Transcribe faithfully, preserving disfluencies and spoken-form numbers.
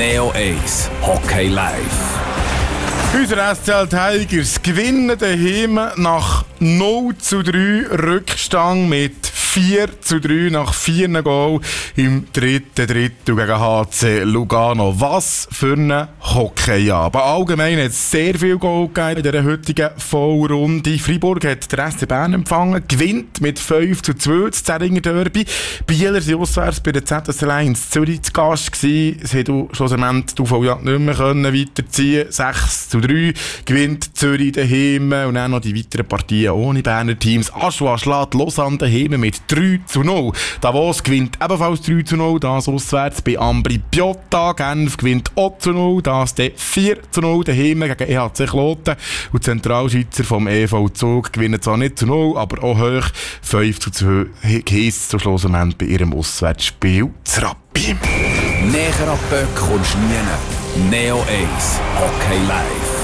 Neo eins Hockey Live. Unsere S C L Tigers gewinnen daheim nach null zu drei Rückstand mit vier zu drei nach vier Goal im dritten Drittel gegen H C Lugano. Was für ein Hockey, ja. Aber allgemein hat es sehr viel Goal gegeben in dieser heutigen Vollrunde. Freiburg hat der S C Bern empfangen, gewinnt mit fünf zu zwei das Zähringer Derby. Bieler sind auswärts bei der Z S L eins Zürich zu Gast gewesen. Es hat schlussendlich die U V J nicht mehr können weiterziehen. sechs zu drei gewinnt Zürich daheim und dann noch die weiteren Partien ohne Berner Teams. Aschua schlägt Lausanne daheim mit drei zu null. Davos gewinnt ebenfalls drei zu null, das auswärts bei Ambri Piotta. Genf gewinnt auch zu null, das dann vier zu null daheim gegen E H C Kloten. Und die Zentralschweizer vom E V Zug gewinnen zwar nicht zu null, aber auch hoch. fünf zu zwei heisst zum Schluss bei ihrem Auswärtsspiel zu Rappi. Näher an Böck kommst du nie. Neo eins Hockey Live.